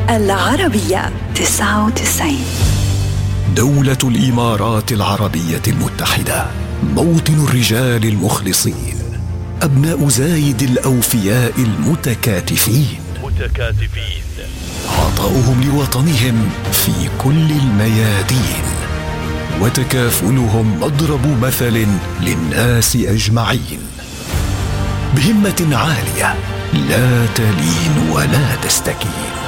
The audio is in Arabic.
العربية 99. دولة الإمارات العربية المتحدة، موطن الرجال المخلصين، أبناء زايد الأوفياء المتكاتفين، عطاؤهم لوطنهم في كل الميادين، وتكافلهم مضرب مثل للناس أجمعين، بهمة عالية لا تلين ولا تستكين.